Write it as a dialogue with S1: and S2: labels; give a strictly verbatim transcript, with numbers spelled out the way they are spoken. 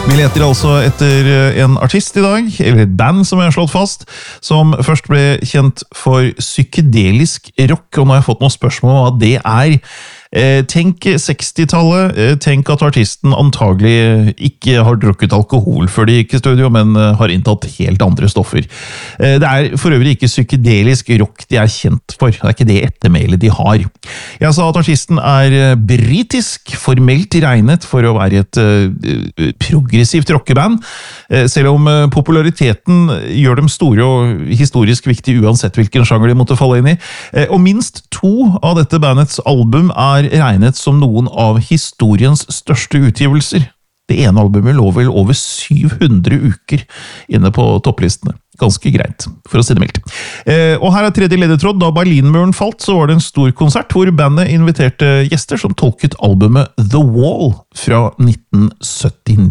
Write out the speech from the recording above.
S1: Vi leter altså etter en artist i dag, eller et band som jeg har slått fast, som først ble kjent for psykedelisk rock, og nå har jeg fått noen spørsmål om hva det er. Eh, tenk sekstitallet, eh, tenk at artisten antagelig ikke har drukket alkohol før de gikk i studio, men eh, har inntatt helt andre stoffer. Eh, det er for øvrig ikke psykedelisk rock de er kjent for, det er ikke det ettermælet de har. Jeg sa at artisten er eh, britisk, formelt regnet for å være et eh, progressivt rockeband, eh, selv om eh, populariteten gjør dem store og historisk viktige uansett hvilken sjanger de måtte falle inn i. Eh, og minst to av dette bandets album er regnet som noen av historiens største utgivelser. Det ene albumet lå vel over syv hundre uker inne på topplistene. Ganske greit, for å si det mildt. Eh, og her er tredje ledetråd. Da Berlinmuren falt, så var det en stor konsert hvor bandet inviterte gjester som tolket albumet The Wall fra nitten syttini.